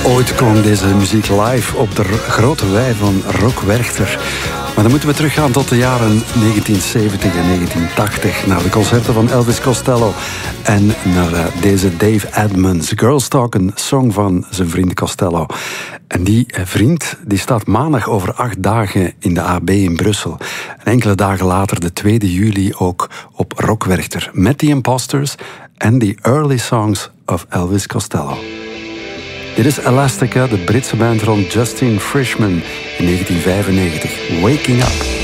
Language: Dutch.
Ooit klonk deze muziek live op de grote wei van Rock Werchter. Maar dan moeten we teruggaan tot de jaren 1970 en 1980... naar de concerten van Elvis Costello en naar deze Dave Edmunds. Girls Talk, een song van zijn vriend Costello. En die vriend die staat maandag over 8 dagen in de AB in Brussel. En enkele dagen later, de 2 juli, ook op Rock Werchter. Met The Imposters en The Early Songs of Elvis Costello. Dit is Elastica, de Britse band rond Justin Frischman in 1995. Waking Up.